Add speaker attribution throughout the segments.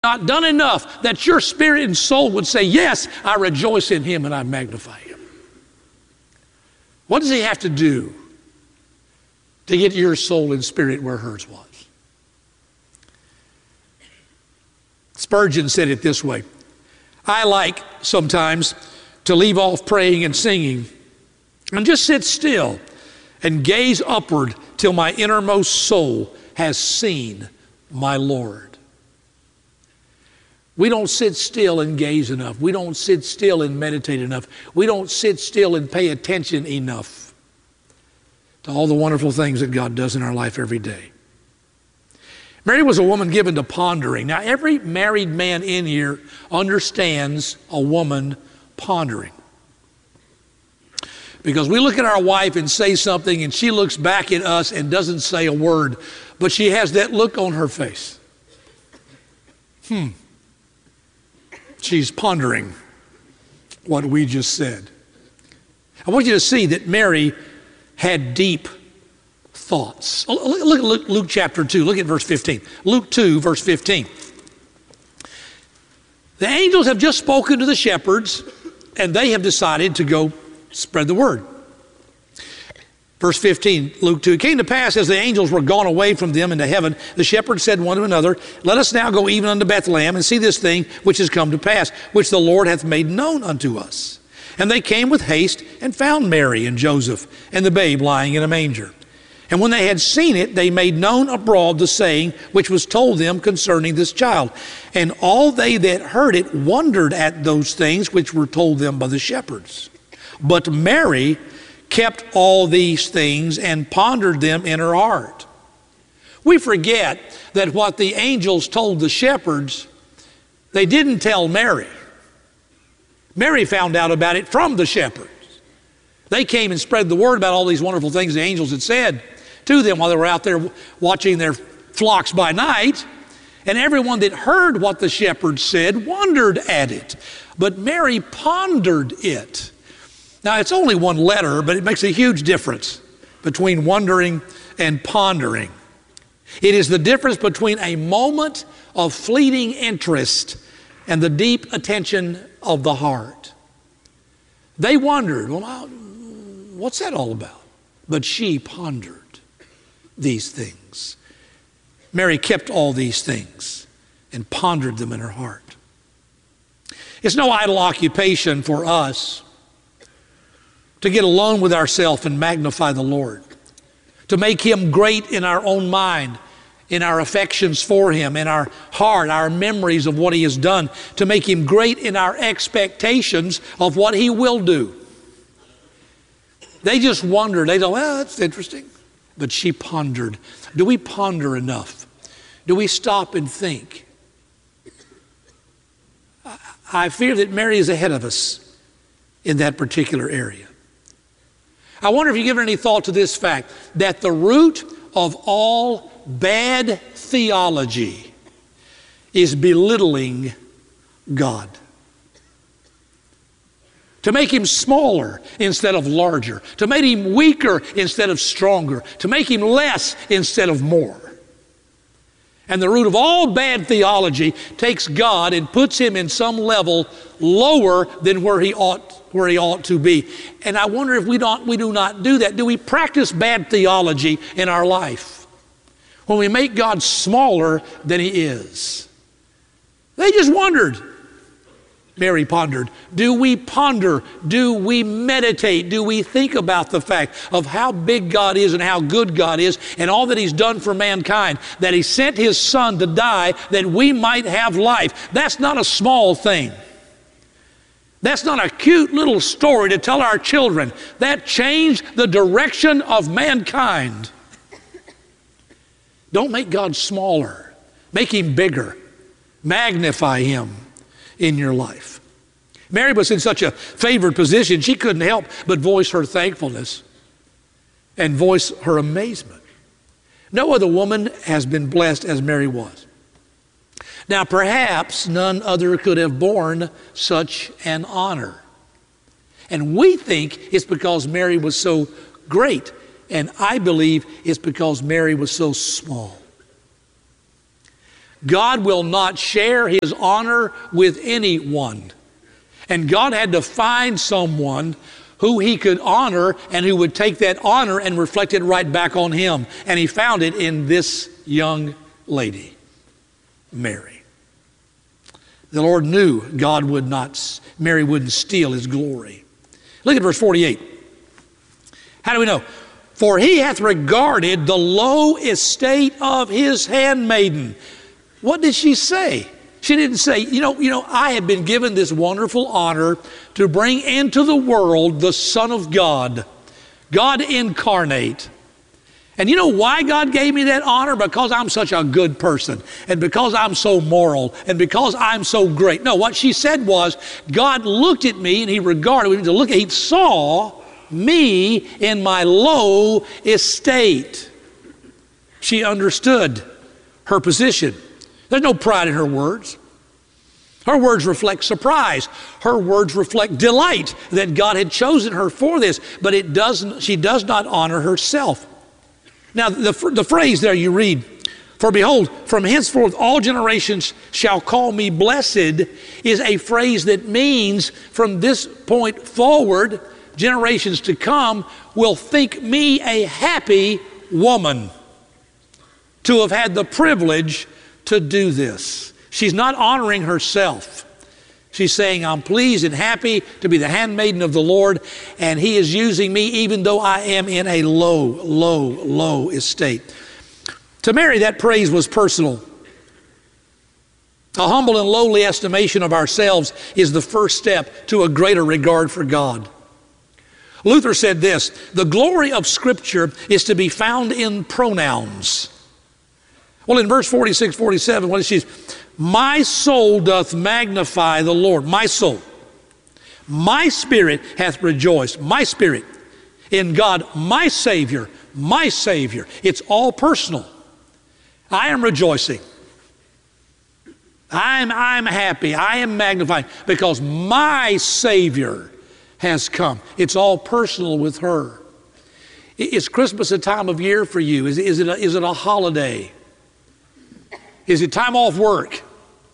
Speaker 1: not done enough that your spirit and soul would say, yes, I rejoice in him and I magnify him? What does he have to do to get your soul and spirit where hers was? Spurgeon said it this way: I like sometimes to leave off praying and singing and just sit still and gaze upward till my innermost soul has seen my Lord. We don't sit still and gaze enough. We don't sit still and meditate enough. We don't sit still and pay attention enough to all the wonderful things that God does in our life every day. Mary was a woman given to pondering. Now, every married man in here understands a woman pondering. Because we look at our wife and say something, and she looks back at us and doesn't say a word, but she has that look on her face. She's pondering what we just said. I want you to see that Mary had deep thoughts. Look at Luke chapter 2. Look at verse 15. Luke 2, verse 15. The angels have just spoken to the shepherds, and they have decided to go spread the word. Verse 15, Luke 2, it came to pass as the angels were gone away from them into heaven, the shepherds said one to another, let us now go even unto Bethlehem and see this thing which is come to pass, which the Lord hath made known unto us. And they came with haste and found Mary and Joseph and the babe lying in a manger. And when they had seen it, they made known abroad the saying which was told them concerning this child. And all they that heard it wondered at those things which were told them by the shepherds. But Mary kept all these things and pondered them in her heart. We forget that what the angels told the shepherds, they didn't tell Mary. Mary found out about it from the shepherds. They came and spread the word about all these wonderful things the angels had said to them while they were out there watching their flocks by night. And everyone that heard what the shepherds said wondered at it. But Mary pondered it. Now, it's only one letter, but it makes a huge difference between wondering and pondering. It is the difference between a moment of fleeting interest and the deep attention of the heart. They wondered, well, what's that all about? But she pondered these things. Mary kept all these things and pondered them in her heart. It's no idle occupation for us to get alone with ourselves and magnify the Lord, to make him great in our own mind, in our affections for him, in our heart, our memories of what he has done, to make him great in our expectations of what he will do. They just wondered. They thought, well, that's interesting. But she pondered. Do we ponder enough? Do we stop and think? I fear that Mary is ahead of us in that particular area. I wonder if you've given any thought to this fact, that the root of all bad theology is belittling God. To make him smaller instead of larger, to make him weaker instead of stronger, to make him less instead of more. And the root of all bad theology takes God and puts him in some level lower than where he ought to be. And I wonder if we do not do that. Do we practice bad theology in our life when we make God smaller than he is? They just wondered. Mary pondered. Do we ponder? Do we meditate? Do we think about the fact of how big God is and how good God is and all that he's done for mankind, that he sent his son to die that we might have life? That's not a small thing. That's not a cute little story to tell our children. That changed the direction of mankind. Don't make God smaller. Make him bigger. Magnify him in your life. Mary was in such a favored position, she couldn't help but voice her thankfulness and voice her amazement. No other woman has been blessed as Mary was. Now, perhaps none other could have borne such an honor. And we think it's because Mary was so great, and I believe it's because Mary was so small. God will not share his honor with anyone. And God had to find someone who he could honor and who would take that honor and reflect it right back on him. And he found it in this young lady, Mary. The Lord knew Mary wouldn't steal his glory. Look at verse 48. How do we know? For he hath regarded the low estate of his handmaiden. What did she say? She didn't say, you know, I have been given this wonderful honor to bring into the world the Son of God, God incarnate. And you know why God gave me that honor? Because I'm such a good person, and because I'm so moral, and because I'm so great. No, what she said was, God looked at me and he regarded me. He saw me in my low estate. She understood her position. There's no pride in her words. Her words reflect surprise. Her words reflect delight that God had chosen her for this, but she does not honor herself. Now, the phrase there you read, for behold, from henceforth all generations shall call me blessed, is a phrase that means from this point forward, generations to come will think me a happy woman to have had the privilege to do this. She's not honoring herself. She's saying, I'm pleased and happy to be the handmaiden of the Lord, and he is using me even though I am in a low estate. To Mary, that praise was personal. A humble and lowly estimation of ourselves is the first step to a greater regard for God. Luther said this, the glory of Scripture is to be found in pronouns. Well, in verse 46, 47, what is she? My soul doth magnify the Lord. My soul. My spirit hath rejoiced. My spirit in God, my Savior. My Savior. It's all personal. I am rejoicing. I'm happy. I am magnifying because my Savior has come. It's all personal with her. Is Christmas a time of year for you? Is it a holiday? Is it time off work?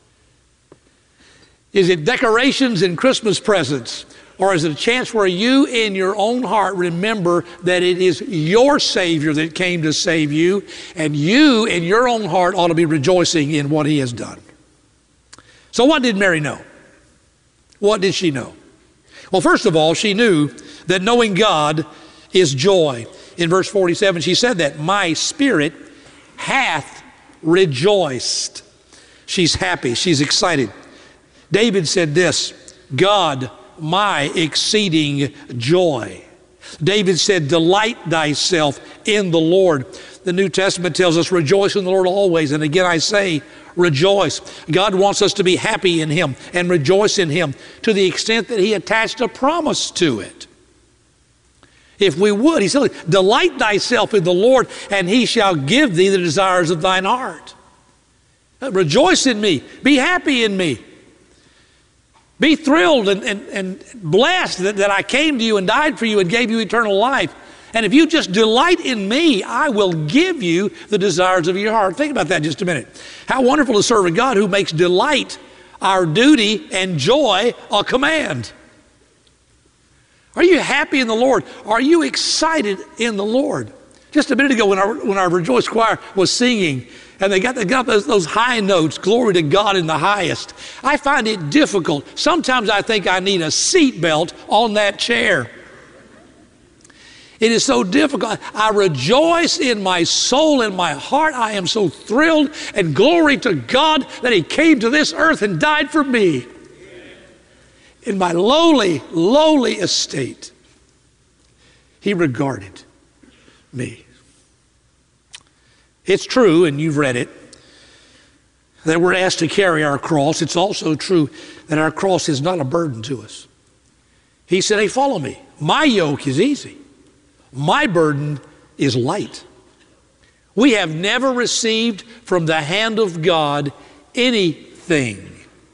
Speaker 1: Is it decorations and Christmas presents? Or is it a chance where you in your own heart remember that it is your Savior that came to save you, and you in your own heart ought to be rejoicing in what he has done? So what did Mary know? What did she know? Well, first of all, she knew that knowing God is joy. In verse 47, she said that, my spirit hath rejoiced. She's happy. She's excited. David said this, God, my exceeding joy. David said, delight thyself in the Lord. The New Testament tells us, rejoice in the Lord always. And again, I say, rejoice. God wants us to be happy in him and rejoice in him to the extent that he attached a promise to it. If we would, he said, delight thyself in the Lord, and he shall give thee the desires of thine heart. Rejoice in me. Be happy in me. Be thrilled and blessed that I came to you and died for you and gave you eternal life. And if you just delight in me, I will give you the desires of your heart. Think about that just a minute. How wonderful to serve a God who makes delight our duty and joy a command. Are you happy in the Lord? Are you excited in the Lord? Just a minute ago when our Rejoice Choir was singing, and they got those high notes, glory to God in the highest. I find it difficult. Sometimes I think I need a seat belt on that chair. It is so difficult. I rejoice in my soul and my heart. I am so thrilled, and glory to God that he came to this earth and died for me. In my lowly estate, he regarded me. It's true, and you've read it, that we're asked to carry our cross. It's also true that our cross is not a burden to us. He said, hey, follow me. My yoke is easy. My burden is light. We have never received from the hand of God anything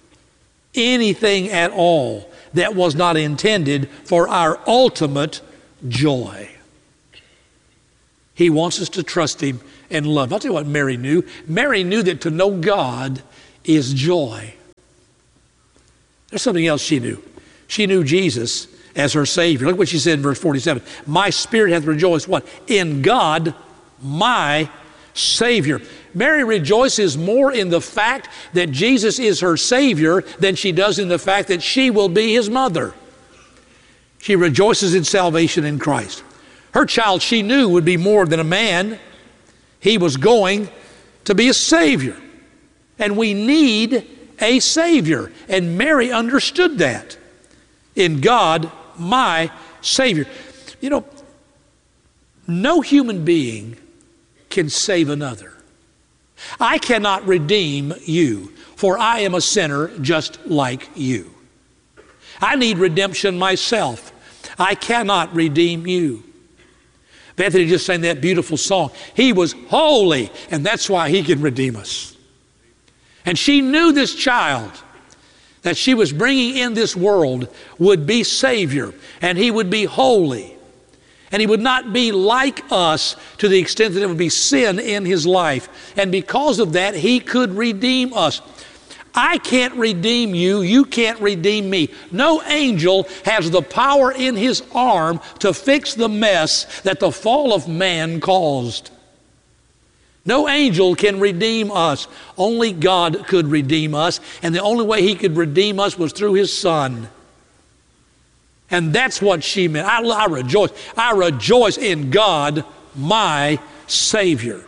Speaker 1: at all that was not intended for our ultimate joy. He wants us to trust him and love. I'll tell you what Mary knew. Mary knew that to know God is joy. There's something else she knew. She knew Jesus as her Savior. Look what she said in verse 47. My spirit hath rejoiced, what? In God, my Savior. Mary rejoices more in the fact that Jesus is her Savior than she does in the fact that she will be His mother. She rejoices in salvation in Christ. Her child, she knew, would be more than a man. He was going to be a Savior. And we need a Savior. And Mary understood that. In God, my Savior. You know, no human being can save another. I cannot redeem you, for I am a sinner just like you. I need redemption myself. I cannot redeem you. Bethany just sang that beautiful song. He was holy, and that's why He can redeem us. And she knew this child that she was bringing in this world would be Savior, and He would be holy. And He would not be like us to the extent that there would be sin in His life. And because of that, He could redeem us. I can't redeem you. You can't redeem me. No angel has the power in his arm to fix the mess that the fall of man caused. No angel can redeem us. Only God could redeem us. And the only way He could redeem us was through His Son. And that's what she meant. I rejoice. I rejoice in God, my Savior.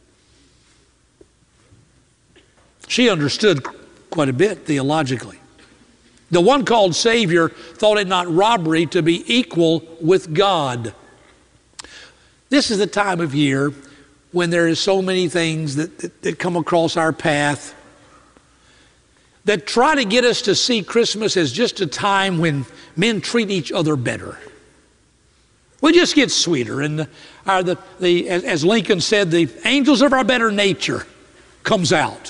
Speaker 1: She understood quite a bit theologically. The one called Savior thought it not robbery to be equal with God. This is the time of year when there is so many things that come across our path that try to get us to see Christmas as just a time when men treat each other better. We just get sweeter. And as Lincoln said, the angels of our better nature comes out.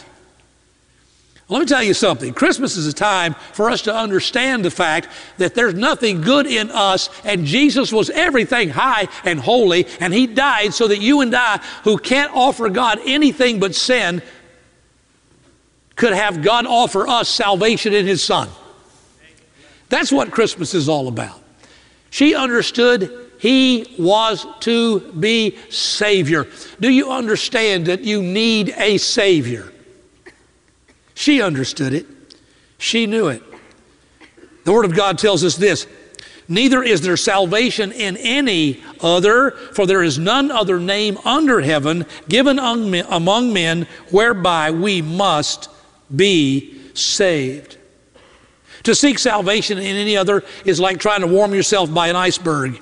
Speaker 1: Let me tell you something. Christmas is a time for us to understand the fact that there's nothing good in us, and Jesus was everything high and holy, and He died so that you and I, who can't offer God anything but sin, could have God offer us salvation in His Son. That's what Christmas is all about. She understood He was to be Savior. Do you understand that you need a Savior? She understood it. She knew it. The Word of God tells us this: neither is there salvation in any other, for there is none other name under heaven given among men whereby we must be saved. To seek salvation in any other is like trying to warm yourself by an iceberg.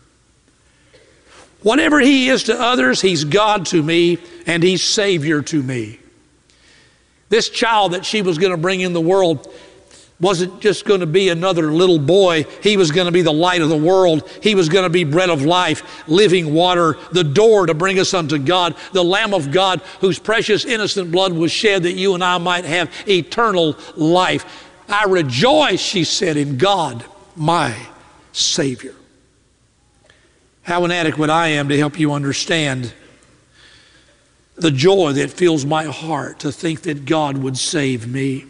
Speaker 1: Whatever He is to others, He's God to me, and He's Savior to me. This child that she was going to bring in the world wasn't just going to be another little boy. He was going to be the light of the world. He was going to be bread of life, living water, the door to bring us unto God, the Lamb of God whose precious innocent blood was shed that you and I might have eternal life. I rejoice, she said, in God, my Savior. How inadequate I am to help you understand the joy that fills my heart to think that God would save me.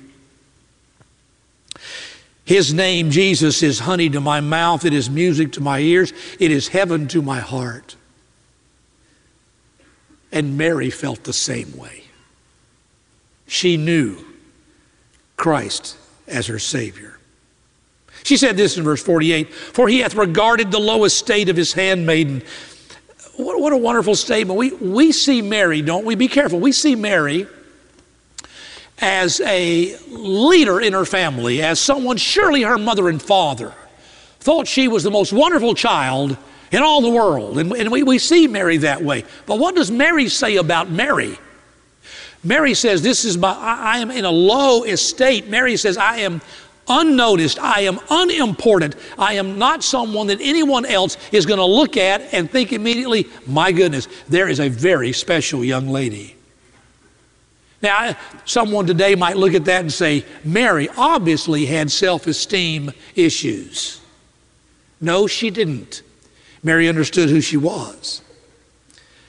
Speaker 1: His name, Jesus, is honey to my mouth. It is music to my ears. It is heaven to my heart. And Mary felt the same way. She knew Christ as her Savior. She said this in verse 48, for He hath regarded the low estate of His handmaiden. What a wonderful statement. We see Mary, don't we? Be careful. We see Mary as a leader in her family, as someone, surely her mother and father thought she was the most wonderful child in all the world. And we see Mary that way. But what does Mary say about Mary? Mary says, I am in a low estate. Mary says, I am unnoticed. I am unimportant. I am not someone that anyone else is going to look at and think immediately, my goodness, there is a very special young lady. Now, someone today might look at that and say, Mary obviously had self-esteem issues. No, she didn't. Mary understood who she was.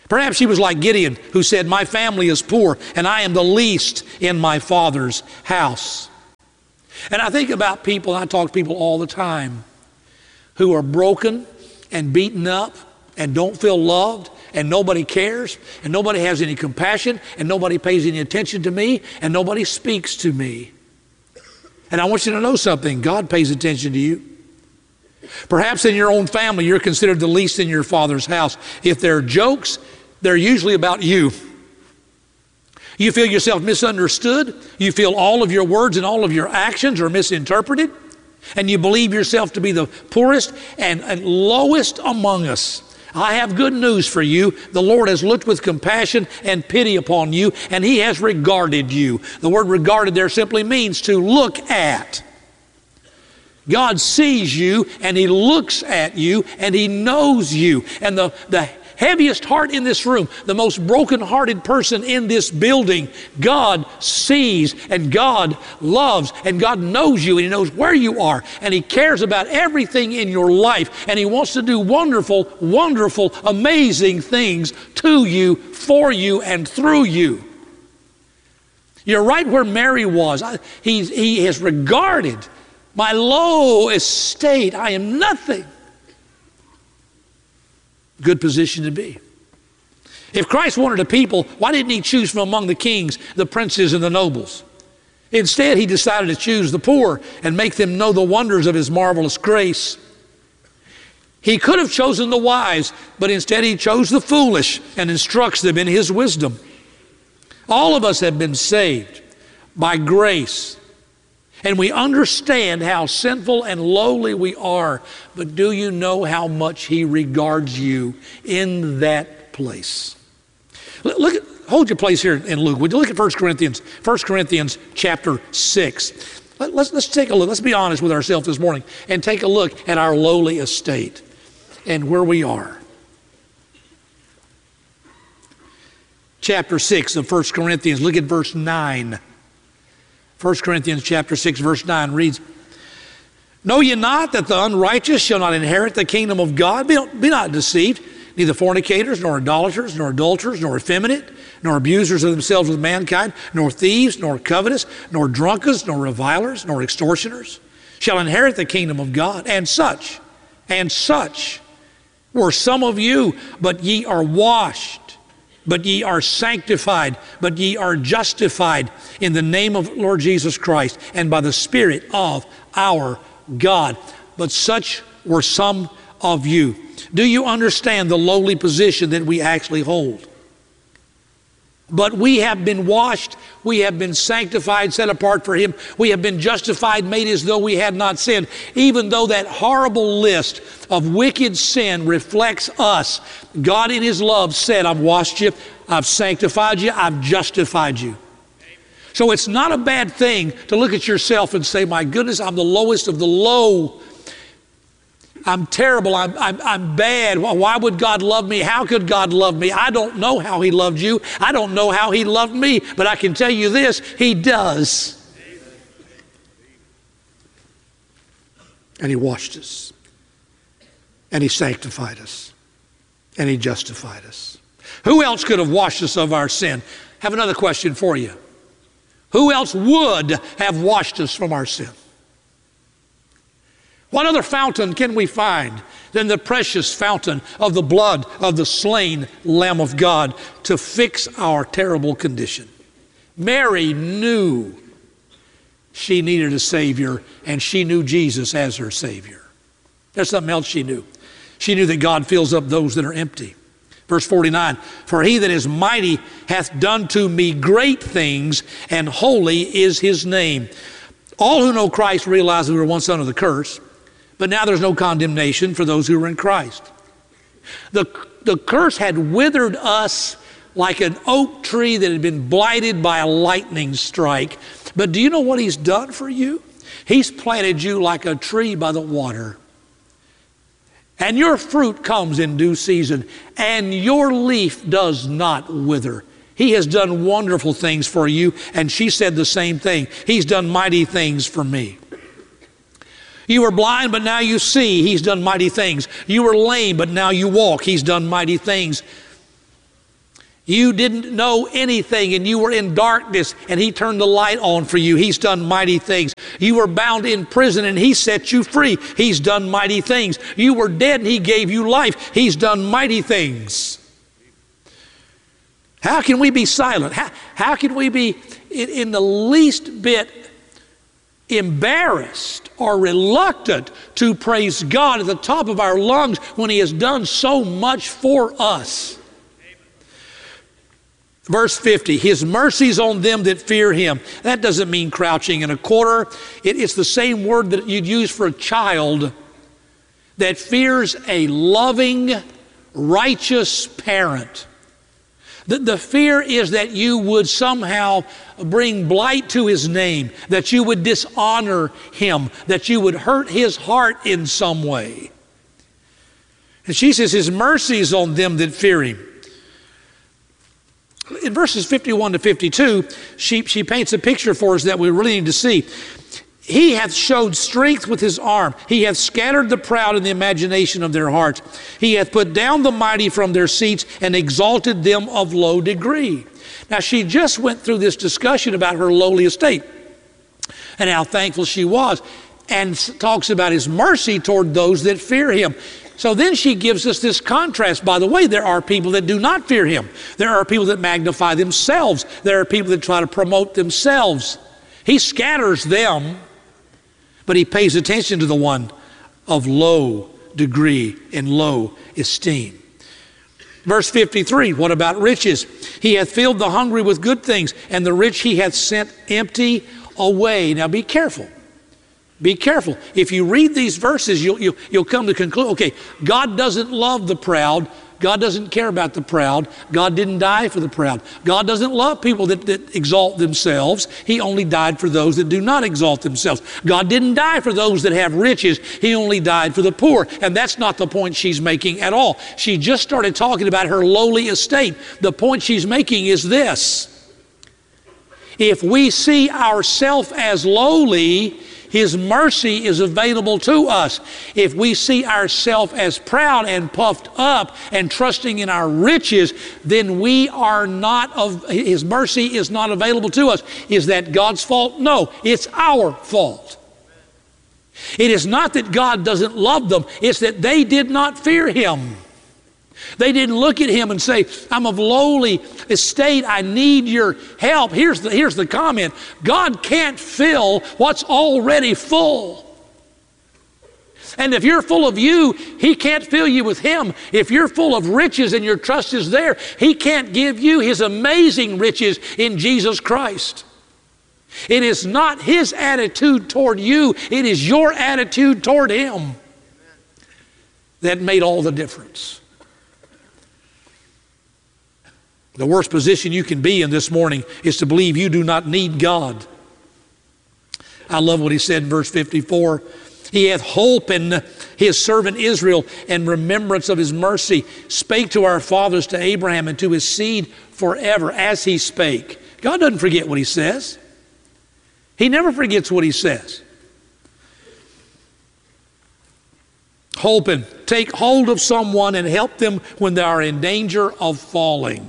Speaker 1: Perhaps she was like Gideon, who said, my family is poor, and I am the least in my father's house. And I think about people, and I talk to people all the time, who are broken and beaten up and don't feel loved, and nobody cares, and nobody has any compassion, and nobody pays any attention to me, and nobody speaks to me. And I want you to know something. God pays attention to you. Perhaps in your own family, you're considered the least in your father's house. If there are jokes, they're usually about you. You feel yourself misunderstood. You feel all of your words and all of your actions are misinterpreted. And you believe yourself to be the poorest and lowest among us. I have good news for you. The Lord has looked with compassion and pity upon you, and He has regarded you. The word regarded there simply means to look at. God sees you, and He looks at you, and He knows you. And the heaviest heart in this room, the most broken-hearted person in this building, God sees, and God loves, and God knows you, and He knows where you are, and He cares about everything in your life, and He wants to do wonderful, wonderful, amazing things to you, for you, and through you. You're right where Mary was. He has regarded my low estate. I am nothing. Good position to be. If Christ wanted a people, why didn't He choose from among the kings, the princes, and the nobles? Instead, He decided to choose the poor and make them know the wonders of His marvelous grace. He could have chosen the wise, but instead He chose the foolish and instructs them in His wisdom. All of us have been saved by grace. And we understand how sinful and lowly we are. But do you know how much He regards you in that place? Hold your place here in Luke. Would you look at 1 Corinthians chapter 6. Let's take a look. Let's be honest with ourselves this morning and take a look at our lowly estate and where we are. Chapter 6 of 1 Corinthians. Look at verse 9. 1 Corinthians chapter 6, verse 9 reads, know ye not that the unrighteous shall not inherit the kingdom of God? Be not deceived, neither fornicators, nor idolaters, nor adulterers, nor effeminate, nor abusers of themselves with mankind, nor thieves, nor covetous, nor drunkards, nor revilers, nor extortioners shall inherit the kingdom of God. And such were some of you, but ye are washed, but ye are sanctified, but ye are justified in the name of Lord Jesus Christ and by the Spirit of our God. But such were some of you. Do you understand the lowly position that we actually hold? But we have been washed, we have been sanctified, set apart for Him. We have been justified, made as though we had not sinned. Even though that horrible list of wicked sin reflects us, God in His love said, I've washed you, I've sanctified you, I've justified you. So it's not a bad thing to look at yourself and say, my goodness, I'm the lowest of the low. I'm terrible, I'm bad. Why would God love me? How could God love me? I don't know how He loved you. I don't know how He loved me, but I can tell you this, He does. And He washed us. And He sanctified us. And He justified us. Who else could have washed us of our sin? I have another question for you. Who else would have washed us from our sin? What other fountain can we find than the precious fountain of the blood of the slain Lamb of God to fix our terrible condition? Mary knew she needed a Savior, and she knew Jesus as her Savior. There's something else she knew. She knew that God fills up those that are empty. Verse 49, for He that is mighty hath done to me great things, and holy is His name. All who know Christ realize that we were once under the curse, but now there's no condemnation for those who are in Christ. The curse had withered us like an oak tree that had been blighted by a lightning strike. But do you know what He's done for you? He's planted you like a tree by the water. And your fruit comes in due season, and your leaf does not wither. He has done wonderful things for you, and she said the same thing. He's done mighty things for me. You were blind, but now you see. He's done mighty things. You were lame, but now you walk. He's done mighty things. You didn't know anything and you were in darkness and He turned the light on for you. He's done mighty things. You were bound in prison and He set you free. He's done mighty things. You were dead and He gave you life. He's done mighty things. How can we be silent? How can we be in the least bit embarrassed or reluctant to praise God at the top of our lungs when He has done so much for us? Verse 50, His mercies on them that fear Him. That doesn't mean crouching in a corner. It's the same word that you'd use for a child that fears a loving, righteous parent. The fear is that you would somehow bring blight to His name, that you would dishonor Him, that you would hurt His heart in some way. And she says, His mercies on them that fear Him. In verses 51 to 52, she paints a picture for us that we really need to see. He hath showed strength with His arm. He hath scattered the proud in the imagination of their hearts. He hath put down the mighty from their seats and exalted them of low degree. Now, she just went through this discussion about her lowly estate and how thankful she was, and talks about His mercy toward those that fear Him. So then she gives us this contrast. By the way, there are people that do not fear Him. There are people that magnify themselves. There are people that try to promote themselves. He scatters them, but He pays attention to the one of low degree and low esteem. Verse 53, what about riches? He hath filled the hungry with good things, and the rich He hath sent empty away. Now be careful. Be careful. If you read these verses, you'll come to conclude, okay, God doesn't love the proud. God doesn't care about the proud. God didn't die for the proud. God doesn't love people that exalt themselves. He only died for those that do not exalt themselves. God didn't die for those that have riches. He only died for the poor. And that's not the point she's making at all. She just started talking about her lowly estate. The point she's making is this. If we see ourselves as lowly, His mercy is available to us. If we see ourselves as proud and puffed up and trusting in our riches, then we are not His mercy is not available to us. Is that God's fault? No, it's our fault. It is not that God doesn't love them. It's that they did not fear Him. They didn't look at Him and say, I'm of lowly estate, I need your help. Here's the comment. God can't fill what's already full. And if you're full of you, He can't fill you with Him. If you're full of riches and your trust is there, He can't give you His amazing riches in Jesus Christ. It is not His attitude toward you, it is your attitude toward Him that made all the difference. The worst position you can be in this morning is to believe you do not need God. I love what he said in verse 54. He hath holpen His servant Israel in remembrance of His mercy, spake to our fathers, to Abraham, and to his seed forever, as He spake. God doesn't forget what He says. He never forgets what He says. Holpen, take hold of someone and help them when they are in danger of falling.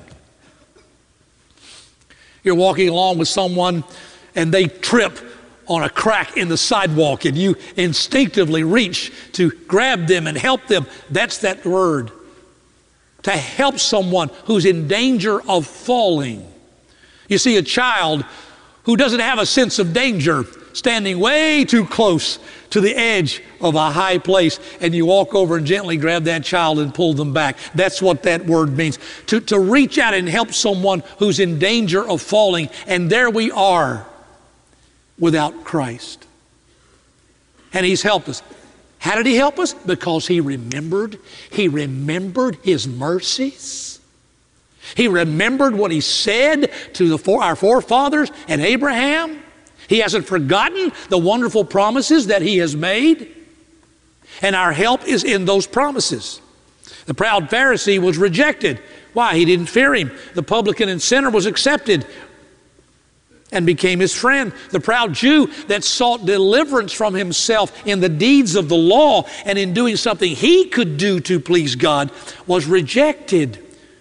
Speaker 1: You're walking along with someone and they trip on a crack in the sidewalk and you instinctively reach to grab them and help them. That's that word. To help someone who's in danger of falling. You see a child who doesn't have a sense of danger standing way too close to the edge of a high place, and you walk over and gently grab that child and pull them back. That's what that word means. To reach out and help someone who's in danger of falling, and there we are without Christ. And He's helped us. How did He help us? Because He remembered. He remembered His mercies. He remembered what He said to our forefathers and Abraham. He hasn't forgotten the wonderful promises that He has made. And our help is in those promises. The proud Pharisee was rejected. Why? He didn't fear Him. The publican and sinner was accepted and became His friend. The proud Jew that sought deliverance from himself in the deeds of the law and in doing something he could do to please God was rejected.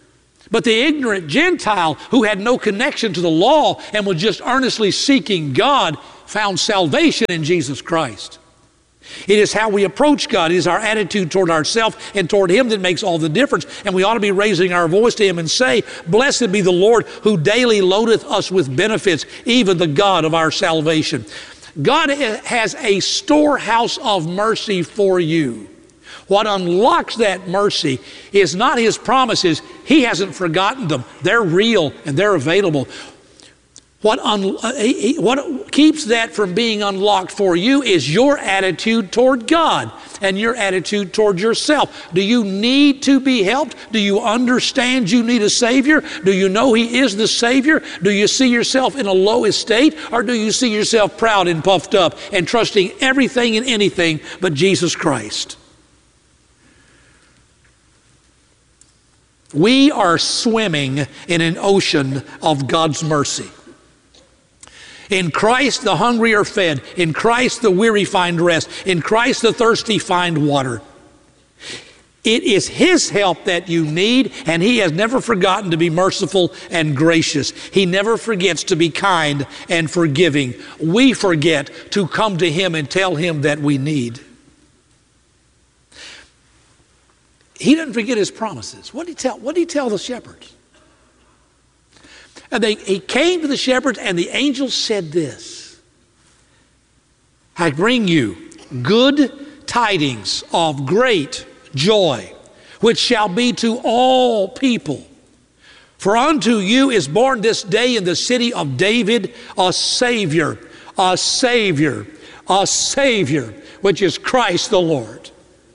Speaker 1: But the ignorant Gentile who had no connection to the law and was just earnestly seeking God found salvation in Jesus Christ. It is how we approach God. It is our attitude toward ourselves and toward Him that makes all the difference. And we ought to be raising our voice to Him and say, "Blessed be the Lord who daily loadeth us with benefits, even the God of our salvation." God has a storehouse of mercy for you. What unlocks that mercy is not His promises. He hasn't forgotten them. They're real and they're available. What keeps that from being unlocked for you is your attitude toward God and your attitude toward yourself. Do you need to be helped? Do you understand you need a Savior? Do you know He is the Savior? Do you see yourself in a low estate, or do you see yourself proud and puffed up and trusting everything and anything but Jesus Christ? We are swimming in an ocean of God's mercy. In Christ, the hungry are fed. In Christ, the weary find rest. In Christ, the thirsty find water. It is His help that you need, and He has never forgotten to be merciful and gracious. He never forgets to be kind and forgiving. We forget to come to Him and tell Him that we need. He didn't forget His promises. What did He tell the shepherds? And he came to the shepherds, and the angel said this: "I bring you good tidings of great joy, which shall be to all people. For unto you is born this day in the city of David a Savior, a Savior, a Savior, which is Christ the Lord."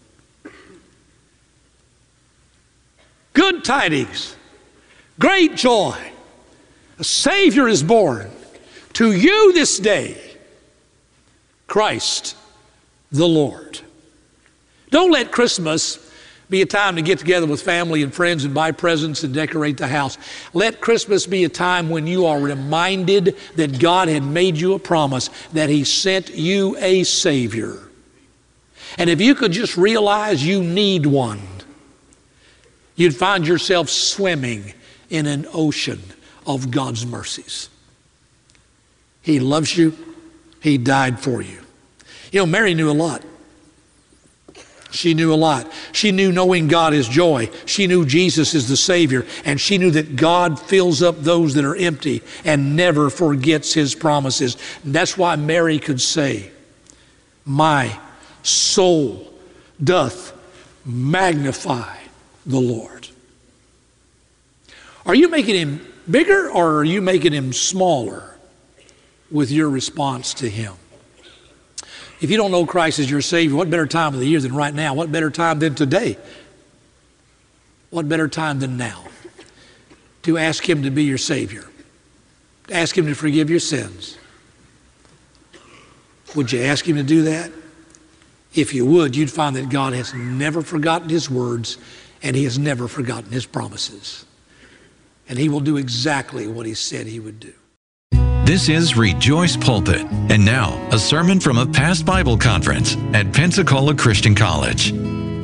Speaker 1: Good tidings, great joy. A Savior is born to you this day, Christ the Lord. Don't let Christmas be a time to get together with family and friends and buy presents and decorate the house. Let Christmas be a time when you are reminded that God had made you a promise, that He sent you a Savior. And if you could just realize you need one, you'd find yourself swimming in an ocean of God's mercies. He loves you. He died for you. You know, Mary knew a lot. She knew a lot. She knew knowing God is joy. She knew Jesus is the Savior. And she knew that God fills up those that are empty and never forgets His promises. And that's why Mary could say, "My soul doth magnify the Lord." Are you making Him bigger, or are you making Him smaller with your response to Him? If you don't know Christ as your Savior, what better time of the year than right now? What better time than today? What better time than now to ask Him to be your Savior, to ask Him to forgive your sins? Would you ask Him to do that? If you would, you'd find that God has never forgotten His words, and He has never forgotten His promises. And He will do exactly what He said He would do.
Speaker 2: This is Rejoice Pulpit. And now, a sermon from a past Bible conference at Pensacola Christian College.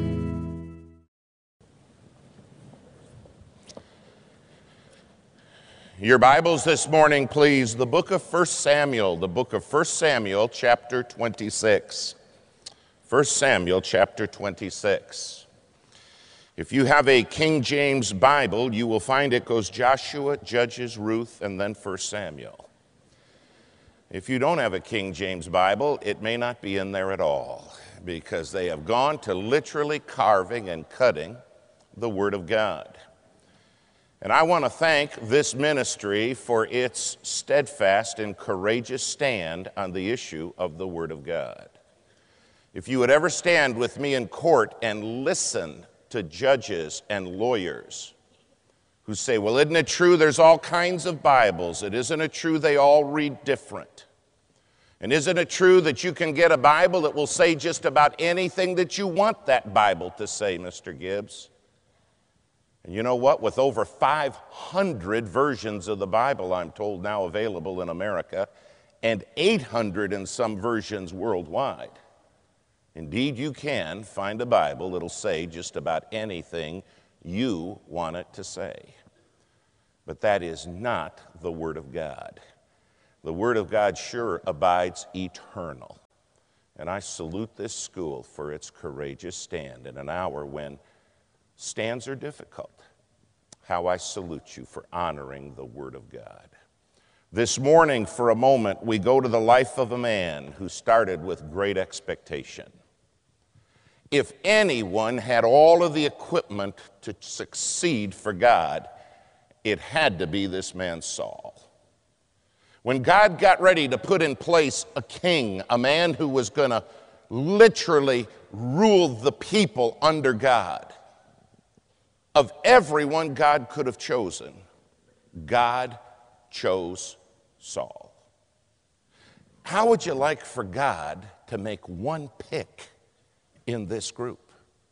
Speaker 3: Your Bibles this morning, please. The book of 1 Samuel, chapter 26. 1 Samuel, chapter 26. If you have a King James Bible, you will find it goes Joshua, Judges, Ruth, and then 1 Samuel. If you don't have a King James Bible, it may not be in there at all, because they have gone to literally carving and cutting the Word of God. And I want to thank this ministry for its steadfast and courageous stand on the issue of the Word of God. If you would ever stand with me in court and listen to judges and lawyers who say, well, isn't it true there's all kinds of Bibles? Isn't it true they all read different? And isn't it true that you can get a Bible that will say just about anything that you want that Bible to say, Mr. Gibbs? And you know what? With over 500 versions of the Bible, I'm told, now available in America, and 800 and some versions worldwide, indeed, you can find a Bible that'll say just about anything you want it to say. But that is not the Word of God. The Word of God sure abides eternal. And I salute this school for its courageous stand in an hour when stands are difficult. How I salute you for honoring the Word of God. This morning, for a moment, we go to the life of a man who started with great expectation. If anyone had all of the equipment to succeed for God, it had to be this man Saul. When God got ready to put in place a king, a man who was going to literally rule the people under God, of everyone God could have chosen, God chose Saul. How would you like for God to make one pick in this group?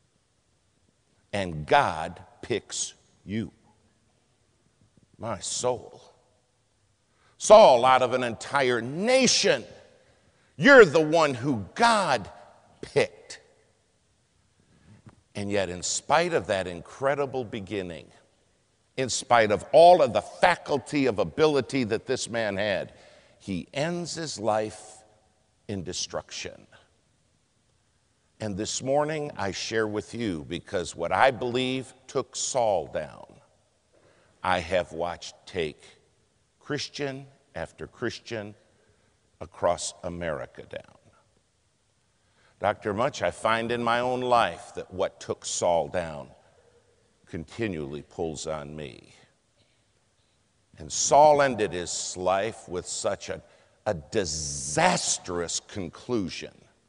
Speaker 3: And God picks you. My soul. Saul, out of an entire nation, you're the one who God picked. And yet, in spite of that incredible beginning, in spite of all of the faculty of ability that this man had, he ends his life in destruction. And this morning I share with you, because what I believe took Saul down, I have watched take Christian after Christian across America down. Dr. Much, I find in my own life that what took Saul down continually pulls on me. And Saul ended his life with such a disastrous conclusion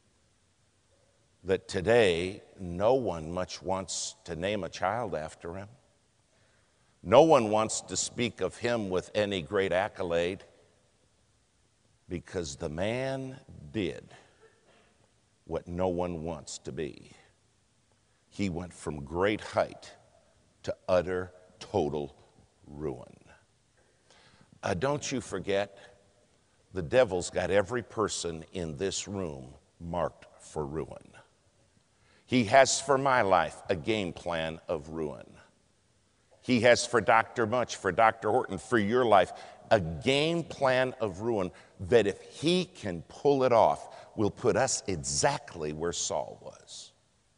Speaker 3: that today no one much wants to name a child after him. No one wants to speak of him with any great accolade, because the man did what no one wants to be. He went from great height to utter, total ruin. Don't you forget, the devil's got every person in this room marked for ruin. He has for my life a game plan of ruin. He has for Dr. Much, for Dr. Horton, for your life, a game plan of ruin that if he can pull it off, will put us exactly where Saul was.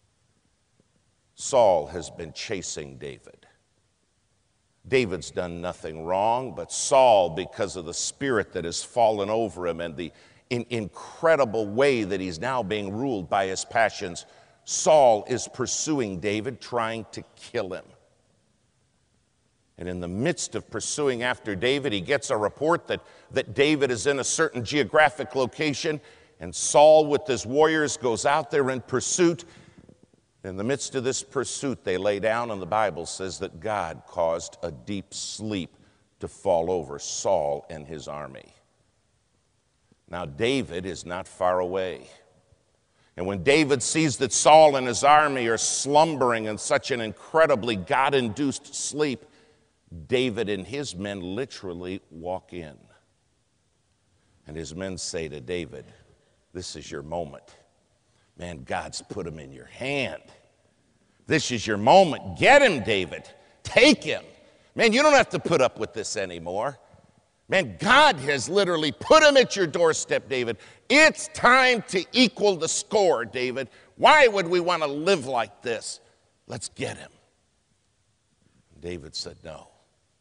Speaker 3: Saul has been chasing David. David's done nothing wrong, but Saul, because of the spirit that has fallen over him and the incredible way that he's now being ruled by his passions, Saul is pursuing David, trying to kill him. And in the midst of pursuing after David, he gets a report that David is in a certain geographic location, and Saul with his warriors goes out there in pursuit. In the midst of this pursuit, they lay down, and the Bible says that God caused a deep sleep to fall over Saul and his army. Now, David is not far away. And when David sees that Saul and his army are slumbering in such an incredibly God-induced sleep, David and his men literally walk in. And his men say to David, "This is your moment. Man, God's put him in your hand. This is your moment. Get him, David. Take him. Man, you don't have to put up with this anymore. Man, God has literally put him at your doorstep, David. It's time to equal the score, David. Why would we want to live like this? Let's get him." David said, "No.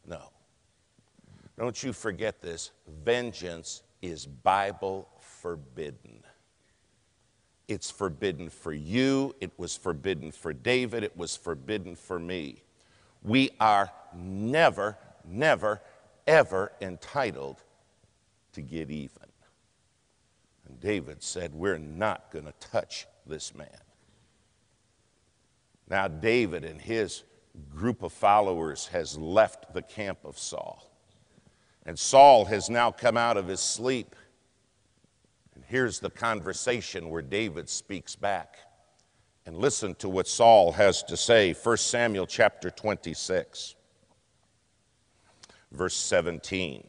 Speaker 3: Don't you forget this. Vengeance is Bible forbidden. It's forbidden for you. It was forbidden for David. It was forbidden for me. We are never, ever entitled to get even." And David said, "We're not going to touch this man." Now, David and his group of followers has left the camp of Saul. And Saul has now come out of his sleep. And here's the conversation where David speaks back. And listen to what Saul has to say. 1 Samuel chapter 26, verse 17.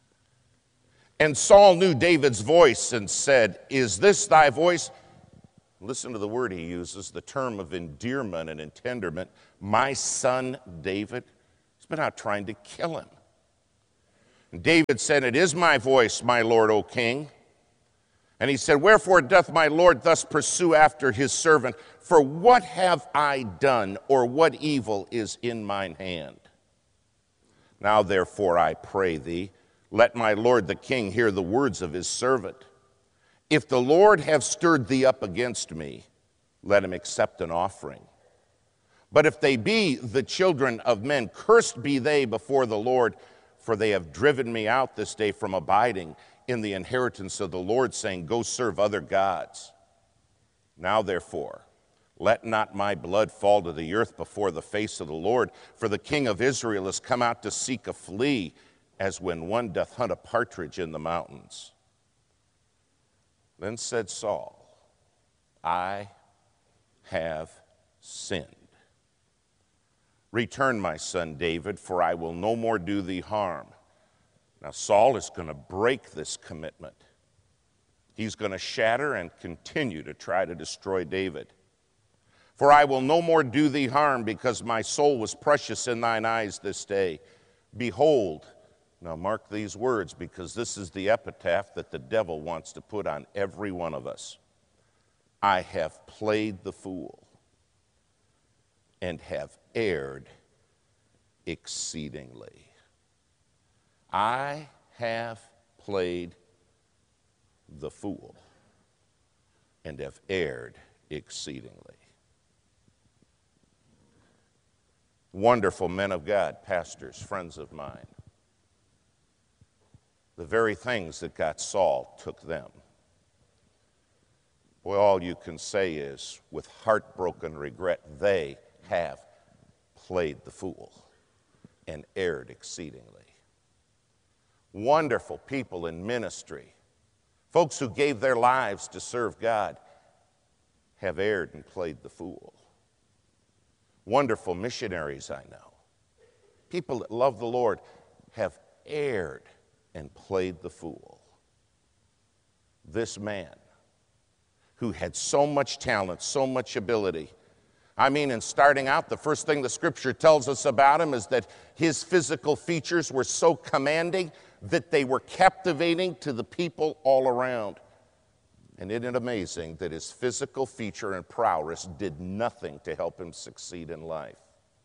Speaker 3: And Saul knew David's voice and said, "Is this thy voice?" Listen to the word he uses, the term of endearment and entenderment. My son David. He's been out trying to kill him. And David said, it is my voice, my Lord, O king. And he said, wherefore doth my Lord thus pursue after his servant? For what have I done, or what evil is in mine hand? Now therefore I pray thee, let my Lord the king hear the words of his servant. If the Lord have stirred thee up against me, let him accept an offering. But if they be the children of men, cursed be they before the Lord, for they have driven me out this day from abiding in the inheritance of the Lord, saying, go serve other gods. Now therefore, let not my blood fall to the earth before the face of the Lord, for the king of Israel is come out to seek a flea, as when one doth hunt a partridge in the mountains. Then said Saul, I have sinned. Return, my son David, for I will no more do thee harm. Now Saul is going to break this commitment. He's going to shatter and continue to try to destroy David. For I will no more do thee harm, because my soul was precious in thine eyes this day. Behold, now mark these words, because this is the epitaph that the devil wants to put on every one of us. I have played the fool and have erred exceedingly. I have played the fool and have erred exceedingly. Wonderful men of God, pastors, friends of mine. The very things that got Saul took them. Boy, all you can say is, with heartbroken regret, they have played the fool and erred exceedingly. Wonderful people in ministry, folks who gave their lives to serve God, have erred and played the fool. Wonderful missionaries I know, people that love the Lord, have erred and played the fool. This man, who had so much talent, so much ability. I mean, in starting out, the first thing the scripture tells us about him is that his physical features were so commanding that they were captivating to the people all around. And isn't it amazing that his physical feature and prowess did nothing to help him succeed in life?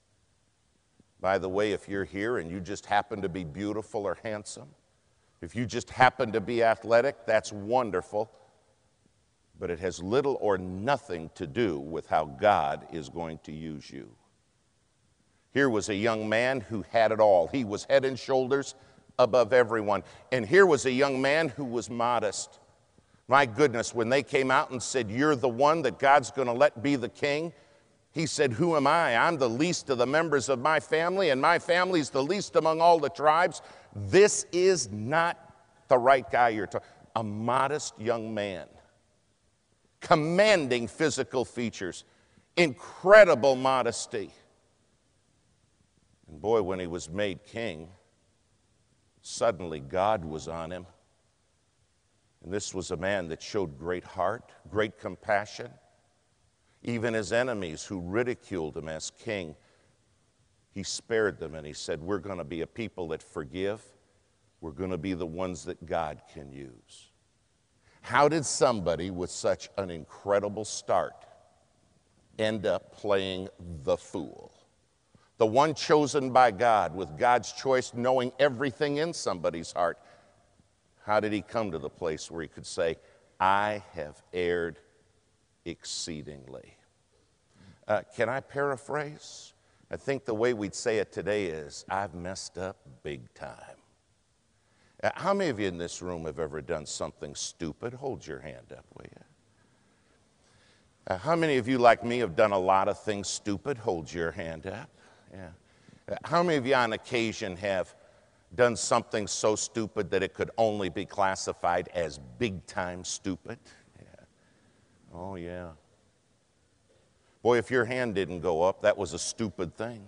Speaker 3: By the way, if you're here and you just happen to be beautiful or handsome, if you just happen to be athletic, that's wonderful. But it has little or nothing to do with how God is going to use you. Here was a young man who had it all. He was head and shoulders above everyone. And here was a young man who was modest. My goodness, when they came out and said, you're the one that God's going to let be the king, he said, who am I? I'm the least of the members of my family, and my family's the least among all the tribes. This is not the right guy you're talking. A modest young man, commanding physical features, incredible modesty. And boy, when he was made king, suddenly God was on him. And this was a man that showed great heart, great compassion. Even his enemies who ridiculed him as king, he spared them and he said, we're going to be a people that forgive. We're going to be the ones that God can use. How did somebody with such an incredible start end up playing the fool? The one chosen by God, with God's choice, knowing everything in somebody's heart. How did he come to the place where he could say, I have erred exceedingly? Can I paraphrase? I think the way we'd say it today is, I've messed up big time. How many of you in this room have ever done something stupid? Hold your hand up, will you? How many of you, like me, have done a lot of things stupid? Hold your hand up. Yeah. How many of you on occasion have done something so stupid that it could only be classified as big time stupid? Yeah. Oh, yeah. Boy, if your hand didn't go up, that was a stupid thing.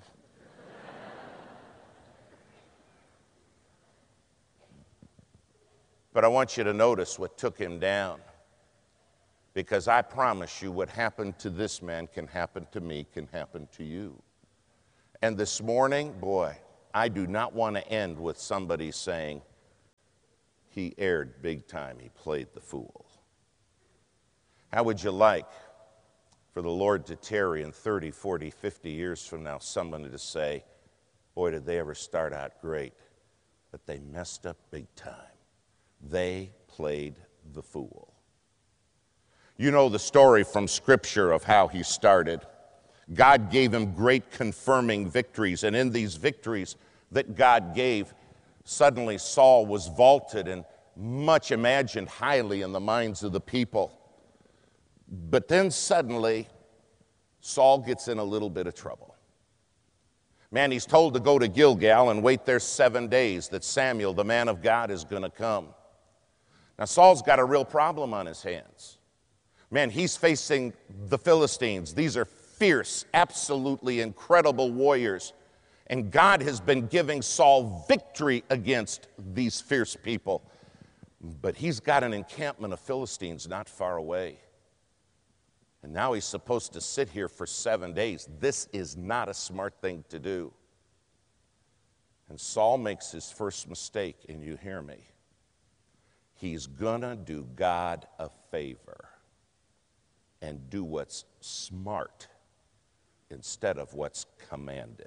Speaker 3: But I want you to notice what took him down. Because I promise you, what happened to this man can happen to me, can happen to you. And this morning, boy, I do not want to end with somebody saying, he erred big time, he played the fool. How would you like for the Lord to tarry in 30, 40, 50 years from now, someone to say, boy, did they ever start out great, but they messed up big time. They played the fool. You know the story from Scripture of how he started. God gave him great confirming victories, and in these victories that God gave, suddenly Saul was vaulted and much imagined highly in the minds of the people. But then suddenly, Saul gets in a little bit of trouble. Man, he's told to go to Gilgal and wait there 7 days that Samuel, the man of God, is going to come. Now, Saul's got a real problem on his hands. Man, he's facing the Philistines. These are fierce, absolutely incredible warriors. And God has been giving Saul victory against these fierce people. But he's got an encampment of Philistines not far away. And now he's supposed to sit here for 7 days. This is not a smart thing to do. And Saul makes his first mistake, and you hear me. He's gonna do God a favor and do what's smart instead of what's commanded.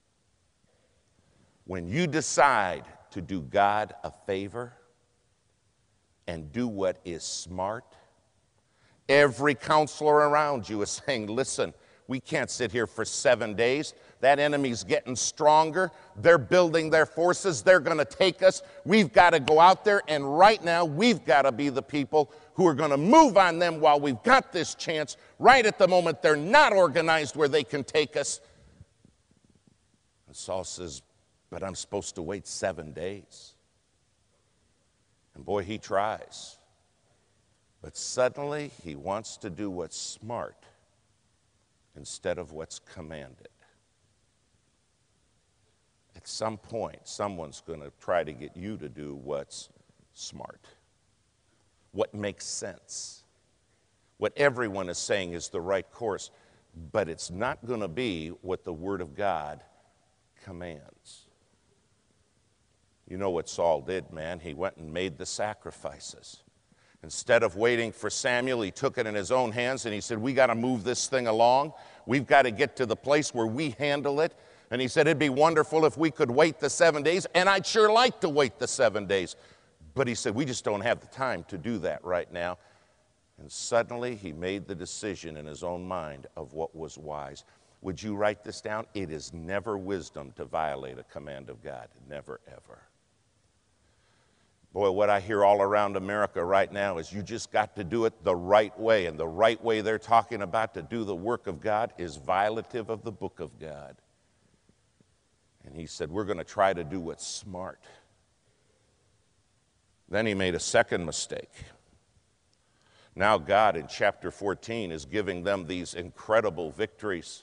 Speaker 3: When you decide to do God a favor and do what is smart, every counselor around you is saying, listen, we can't sit here for 7 days. That enemy's getting stronger. They're building their forces. They're going to take us. We've got to go out there, and right now we've got to be the people who are going to move on them while we've got this chance. Right at the moment, they're not organized where they can take us. And Saul says, but I'm supposed to wait 7 days. And boy, he tries. But suddenly, he wants to do what's smart instead of what's commanded. At some point, someone's going to try to get you to do what's smart, what makes sense, what everyone is saying is the right course, but it's not going to be what the Word of God commands. You know what Saul did, man? He went and made the sacrifices. Instead of waiting for Samuel, he took it in his own hands and he said, we got to move this thing along. We've got to get to the place where we handle it. And he said, it'd be wonderful if we could wait the 7 days, and I'd sure like to wait the 7 days. But he said, we just don't have the time to do that right now. And suddenly he made the decision in his own mind of what was wise. Would you write this down? It is never wisdom to violate a command of God. Never, ever. Boy, what I hear all around America right now is you just got to do it the right way. And the right way they're talking about to do the work of God is violative of the book of God. And he said, we're going to try to do what's smart. Then he made a second mistake. Now God in chapter 14 is giving them these incredible victories.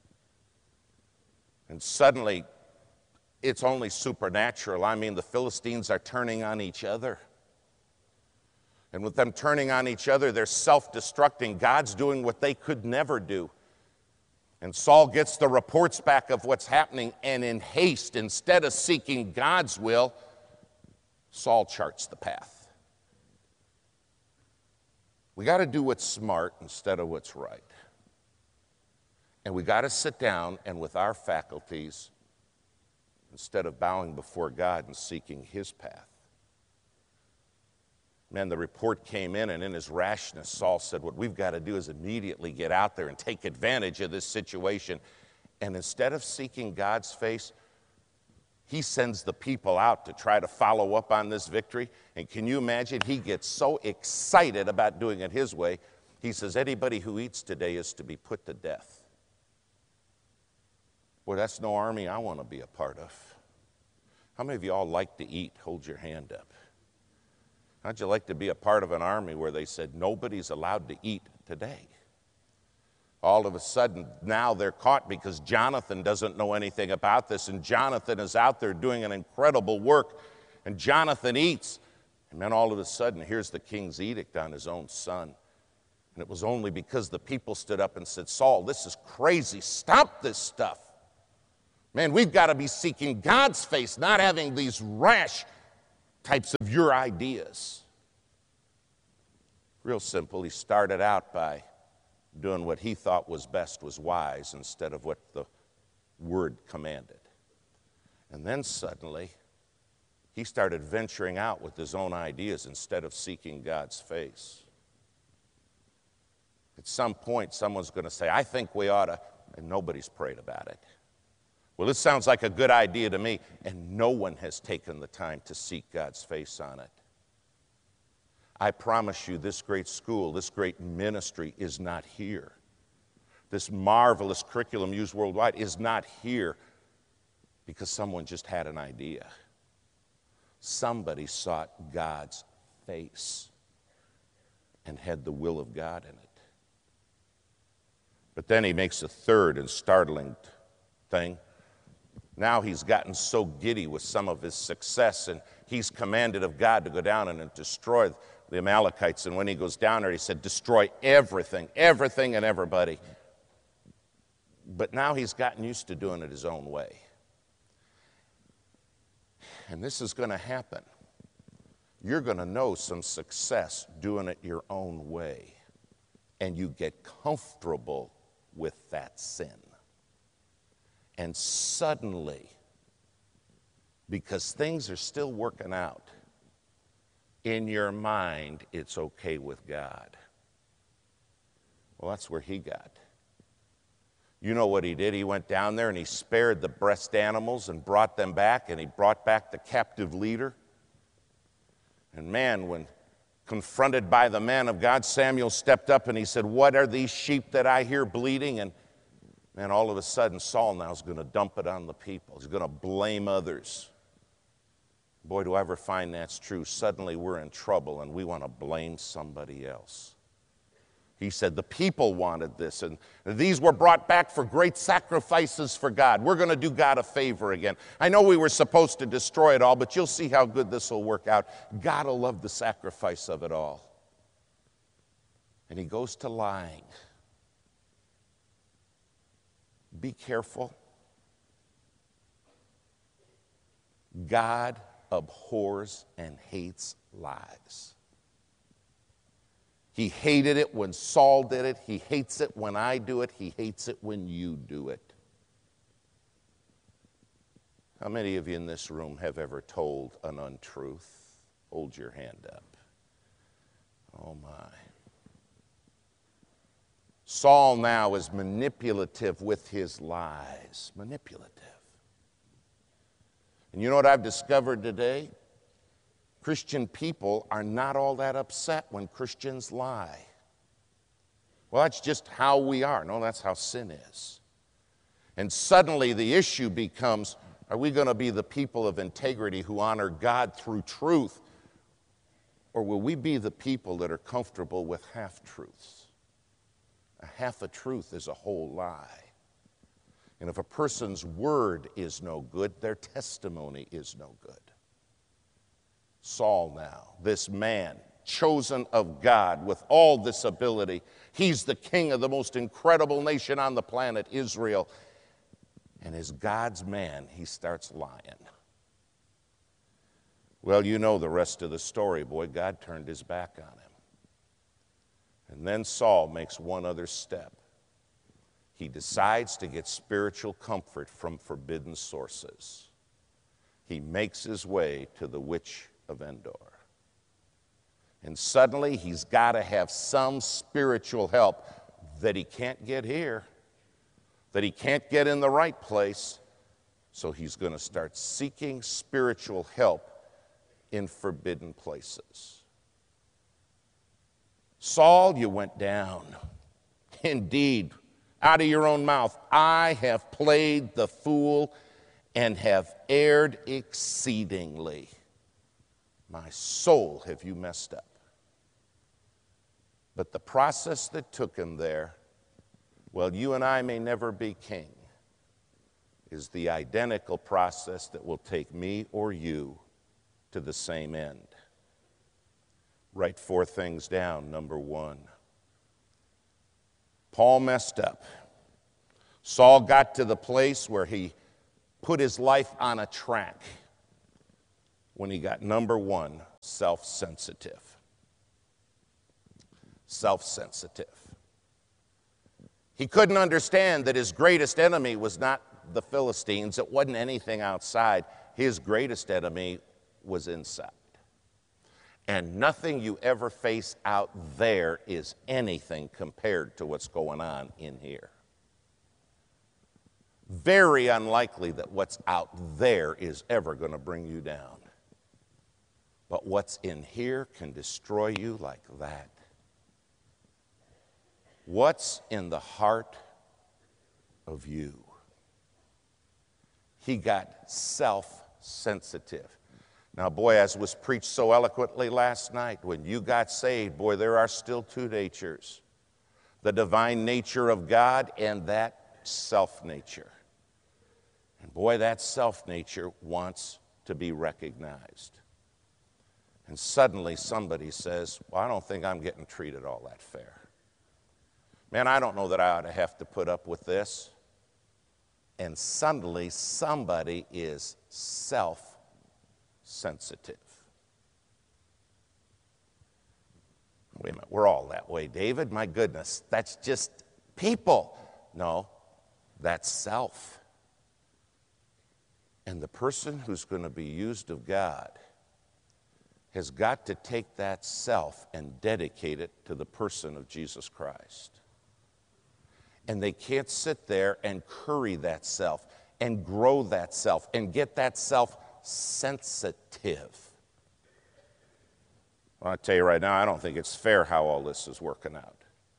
Speaker 3: And suddenly, it's only supernatural. I mean, the Philistines are turning on each other. And with them turning on each other, they're self-destructing. God's doing what they could never do. And Saul gets the reports back of what's happening, and in haste, instead of seeking God's will, Saul charts the path. We got to do what's smart instead of what's right. And we got to sit down and with our faculties, instead of bowing before God and seeking his path. Man, the report came in, and in his rashness, Saul said, what we've got to do is immediately get out there and take advantage of this situation. And instead of seeking God's face, he sends the people out to try to follow up on this victory. And can you imagine? He gets so excited about doing it his way. He says, anybody who eats today is to be put to death. Boy, that's no army I want to be a part of. How many of you all like to eat? Hold your hand up. How'd you like to be a part of an army where they said nobody's allowed to eat today? All of a sudden, now they're caught because Jonathan doesn't know anything about this, and Jonathan is out there doing an incredible work, and Jonathan eats. And then all of a sudden, here's the king's edict on his own son. And it was only because the people stood up and said, Saul, this is crazy. Stop this stuff. Man, we've got to be seeking God's face, not having these rash types of your ideas. Real simple. He started out by doing what he thought was best, was wise, instead of what the word commanded. And then suddenly, he started venturing out with his own ideas instead of seeking God's face. At some point, someone's going to say, I think we ought to, and nobody's prayed about it. Well, this sounds like a good idea to me, and no one has taken the time to seek God's face on it. I promise you, this great school, this great ministry is not here. This marvelous curriculum used worldwide is not here because someone just had an idea. Somebody sought God's face and had the will of God in it. But then he makes a third and startling thing. Now he's gotten so giddy with some of his success, and he's commanded of God to go down and destroy the Amalekites. And when he goes down there, he said, destroy everything, everything and everybody. But now he's gotten used to doing it his own way. And this is going to happen. You're going to know some success doing it your own way, and you get comfortable with that sin. And suddenly, because things are still working out, in your mind, it's okay with God. Well, that's where he got. You know what he did? He went down there and he spared the breast animals and brought them back, and he brought back the captive leader. And man, when confronted by the man of God, Samuel stepped up and he said, what are these sheep that I hear bleating? And man, all of a sudden, Saul now is going to dump it on the people. He's going to blame others. Boy, do I ever find that's true. Suddenly we're in trouble and we want to blame somebody else. He said the people wanted this, and these were brought back for great sacrifices for God. We're going to do God a favor again. I know we were supposed to destroy it all, but you'll see how good this will work out. God will love the sacrifice of it all. And he goes to lying. Be careful. God abhors and hates lies. He hated it when Saul did it. He hates it when I do it. He hates it when you do it. How many of you in this room have ever told an untruth? Hold your hand up. Oh my. Saul now is manipulative with his lies. Manipulative. And you know what I've discovered today? Christian people are not all that upset when Christians lie. Well, that's just how we are. No, that's how sin is. And suddenly the issue becomes, are we going to be the people of integrity who honor God through truth? Or will we be the people that are comfortable with half-truths? A half a truth is a whole lie. And if a person's word is no good, their testimony is no good. Saul now, this man, chosen of God with all this ability, he's the king of the most incredible nation on the planet, Israel. And as God's man, he starts lying. Well, you know the rest of the story, boy. God turned his back on him. And then Saul makes one other step. He decides to get spiritual comfort from forbidden sources. He makes his way to the witch of Endor. And suddenly he's got to have some spiritual help that he can't get here, that he can't get in the right place. So he's going to start seeking spiritual help in forbidden places. Saul, you went down. Indeed, out of your own mouth, I have played the fool and have erred exceedingly. My soul, have you messed up. But the process that took him there, well, you and I may never be king, is the identical process that will take me or you to the same end. Write 4 things down. Number 1, Paul messed up. Saul got to the place where he put his life on a track when he got, number one, self-sensitive. Self-sensitive. He couldn't understand that his greatest enemy was not the Philistines. It wasn't anything outside. His greatest enemy was inside. And nothing you ever face out there is anything compared to what's going on in here. Very unlikely that what's out there is ever going to bring you down. But what's in here can destroy you like that. What's in the heart of you? He got self-sensitive. Now, boy, as was preached so eloquently last night, when you got saved, boy, there are still two natures. The divine nature of God and that self-nature. And boy, that self-nature wants to be recognized. And suddenly somebody says, well, I don't think I'm getting treated all that fair. Man, I don't know that I ought to have to put up with this. And suddenly somebody is self-sensitive. Wait a minute, we're all that way, David. My goodness, that's just people. No, that's self. And the person who's going to be used of God has got to take that self and dedicate it to the person of Jesus Christ. And they can't sit there and curry that self and grow that self and get that self sensitive. Well, I tell you right now, I don't think it's fair how all this is working out.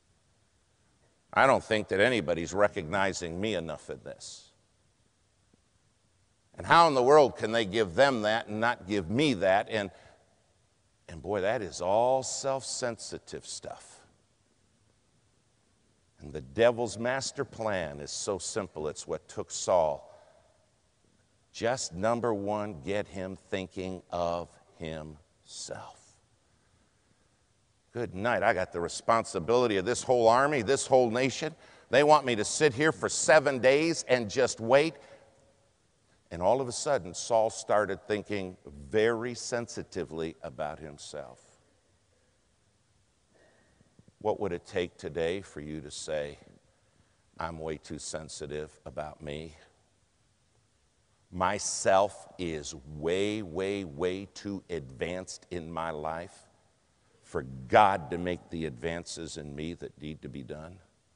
Speaker 3: I don't think that anybody's recognizing me enough in this. And how in the world can they give them that and not give me that? And boy, that is all self-sensitive stuff. And the devil's master plan is so simple. It's what took Saul. Just number one, get him thinking of himself. Good night. I got the responsibility of this whole army, this whole nation. They want me to sit here for 7 days and just wait. And all of a sudden, Saul started thinking very sensitively about himself. What would it take today for you to say, I'm way too sensitive about me? Myself is way, way, way too advanced in my life for God to make the advances in me that need to be done?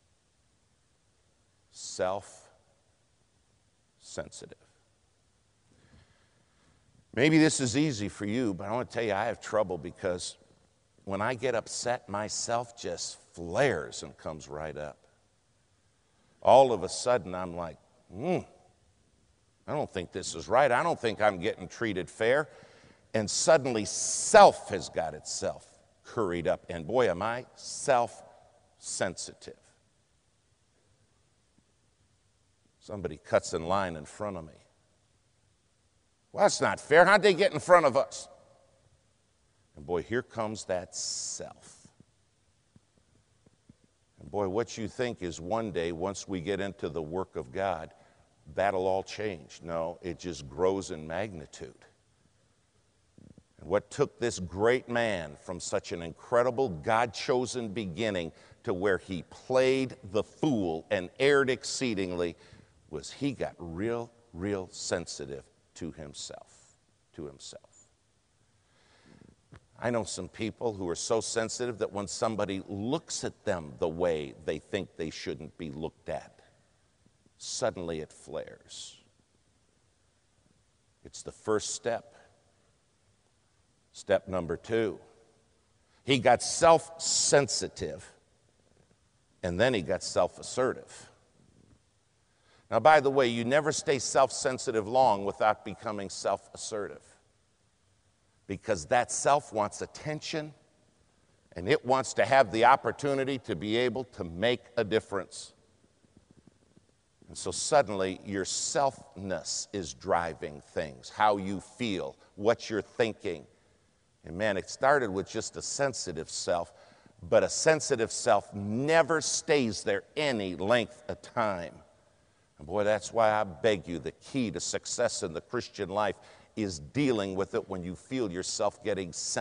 Speaker 3: Self-sensitive. Maybe this is easy for you, but I want to tell you I have trouble because when I get upset, myself just flares and comes right up. All of a sudden, I'm like, I don't think this is right. I don't think I'm getting treated fair. And suddenly, self has got itself curried up. And boy, am I self-sensitive. Somebody cuts in line in front of me. Well, that's not fair. How'd they get in front of us? And boy, here comes that self. And boy, what you think is one day, once we get into the work of God, that'll all change. No, it just grows in magnitude. And what took this great man from such an incredible God-chosen beginning to where he played the fool and erred exceedingly was he got real, real sensitive to himself. I know some people who are so sensitive that when somebody looks at them the way they think they shouldn't be looked at, suddenly it flares. It's the first step. Step number 2. He got self-sensitive, and then he got self-assertive. Now, by the way, you never stay self-sensitive long without becoming self-assertive. Because that self wants attention, and it wants to have the opportunity to be able to make a difference. And so suddenly your selfness is driving things, how you feel, what you're thinking. And man, it started with just a sensitive self, But a sensitive self never stays there any length of time. And boy, that's why I beg you, the key to success in the Christian life is dealing with it when you feel yourself getting sensitive.